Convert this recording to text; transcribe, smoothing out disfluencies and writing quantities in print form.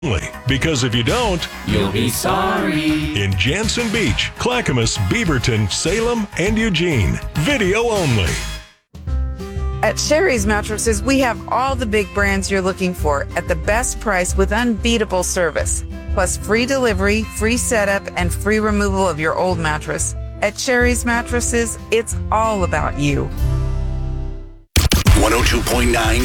Because if you don't, you'll be sorry. In Jansen Beach, Clackamas, Beaverton, Salem, and Eugene. Video only. At Sherry's Mattresses, we have all the big brands you're looking for at the best price with unbeatable service. Plus free delivery, free setup, and free removal of your old mattress. At Sherry's Mattresses, it's all about you. 102.9